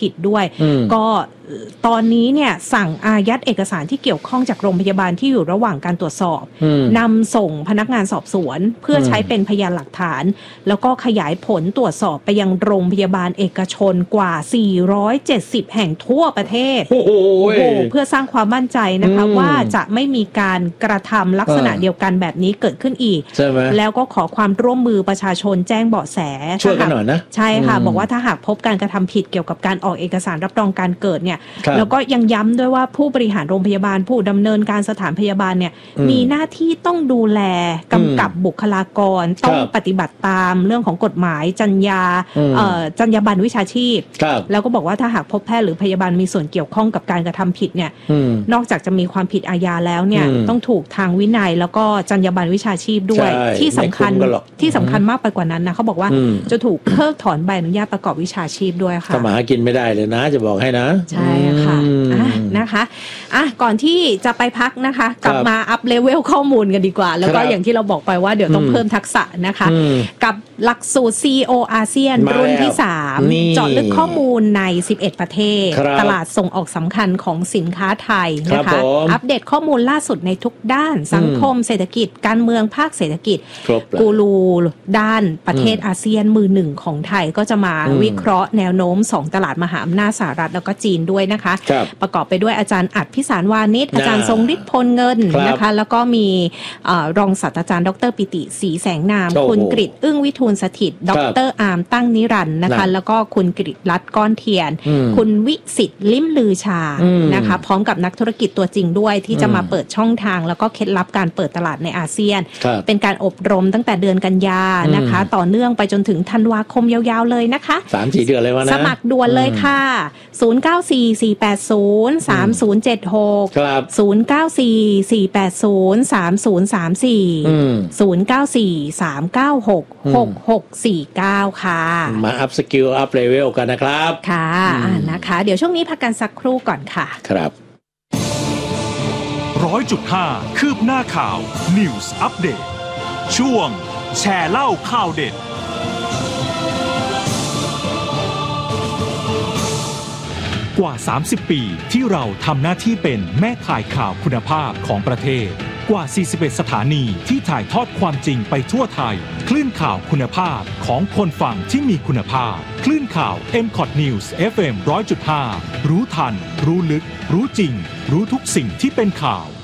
ผิดด้วยก็ตอนนี้เนี่ยสั่งอายัดเอกสารที่เกี่ยวข้องจากโรงพยาบาลที่อยู่ระหว่างการตรวจสอบนำส่งพนักงานสอบสวนเพื่อใช้เป็นพยานหลักฐานแล้วก็ขยายผลตรวจสอบไปยังโรงพยาบาลเอกชนกว่า470แห่งทั่วประเทศเพื่อสร้างความมั่นใจนะคะว่าจะไม่มีการกระทำลักษณะเดียวกันแบบนี้เกิดขึ้นอีกแล้วก็ขอความร่วมมือประชาชนแจ้งเบาะแสช่วยกันหน่อยนะใช่ค่ะบอกว่าถ้าหากพบการกระทำผิดเกี่ยวกับการออกเอกสารรับรองการเกิดเนี่ยแล้วก็ยังย้ำด้วยว่าผู้บริหารโรงพยาบาลผู้ดำเนินการสถานพยาบาลเนี่ยมีหน้าที่ต้องดูแลกำกับบุคลากรต้องปฏิบัติตามเรื่องของกฎหมายจรรยาบรรณวิชาชีพแล้วก็บอกว่าถ้าหากพบแพทย์หรือพยาบาลมีส่วนเกี่ยวข้องกับการกระทำผิดเนี่ยนอกจากจะมีความผิดอาญาแล้วเนี่ยต้องถูกทางวินัยแล้วก็จรรยาบรรณวิชาชีพด้วยที่สำคัญมากไปกว่านั้นนะเขาบอกว่าจะถูกเพิกถอนใบอนุญาตประกอบวิชาชีพด้วยค่ะทำหากินไม่ได้เลยนะจะบอกให้นะใช่ค่ะนะคะก่อนที่จะไปพักนะคะกลับมาอัพเลเวลข้อมูลกันดีกว่าแล้วก็อย่างที่เราบอกไปว่าเดี๋ยวต้องเพิ่มทักษะนะคะกับหลักสูตร CEO อาเซียนรุ่นที่3เจาะลึกข้อมูลใน11ประเทศตลาดส่งออกสำคัญของสินค้าไทยนะคะอัปเดตข้อมูลล่าสุดในทุกด้านสังคมเศรษฐกิจการเมืองภาคเศรษฐกิจกูรูด้านประเทศอาเซียนมือหนึ่งของไทยก็จะมาวิเคราะห์แนวโน้ม2ตลาดมหาอำนาจสหรัฐแล้วก็จีนด้วยนะคะประกอบไปด้วยอาจารย์อัดพิสารวานิชอาจารย์ทรงฤทธิ์พลเงินนะคะแล้วก็มีรองศาสตราจารย์ดร.ปิติศรีแสงนามคุณกฤษอึ้งวิทูลสถิตดร.อาร์มตั้งนิรันดร์นะคะแล้วก็คุณกฤษรัตน์ก้อนเทียนคุณวิสิทธิ์ลิ้มลือชานะคะพร้อมกับนักธุรกิจตัวจริงด้วยที่จะมาเปิดช่องทางแล้วก็เคล็ดลับการเปิดตลาดในอาเซียนเป็นการอบรมตั้งแต่เดือนกันยานะคะต่อเนื่องไปจนถึงธันวาคมยาวๆเลยนะคะ 3-4 เดือนเลยวะนะสมัครด่วนเลยค่ะ0944803076 ครับ 09448030340943966649ค่ะมาอัพสกิลอัพเลเวลกันนะครับค่ะนะคะเดี๋ยวช่วงนี้พักกันสักครู่ก่อนค่ะครับ 100.5 คืบหน้าข่าว News Update ช่วงแชร์เล่าข่าวเด็ดกว่า30ปีที่เราทำหน้าที่เป็นแม่ข่ายข่าวคุณภาพของประเทศกว่า41สถานีที่ถ่ายทอดความจริงไปทั่วไทยคลื่นข่าวคุณภาพของคนฟังที่มีคุณภาพคลื่นข่าว MCOT News FM 100.5 รู้ทันรู้ลึกรู้จริงรู้ทุกสิ่งที่เป็นข่าว